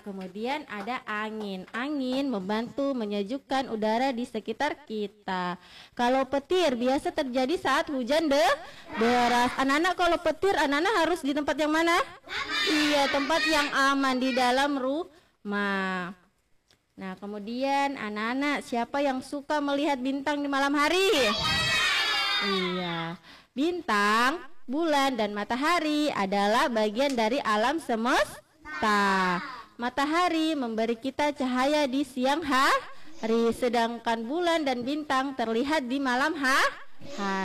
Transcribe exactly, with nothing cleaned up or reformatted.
kemudian ada angin. Angin membantu menyejukkan udara di sekitar kita. Kalau petir biasa terjadi saat hujan de deras. Anak-anak kalau petir, anak-anak harus di tempat yang mana? Aman. Iya, tempat yang aman di dalam rumah. Nah, kemudian anak-anak, siapa yang suka melihat bintang di malam hari? Iya, bintang, bulan, dan matahari adalah bagian dari alam semesta. Matahari memberi kita cahaya di siang hari, sedangkan bulan dan bintang terlihat di malam hari.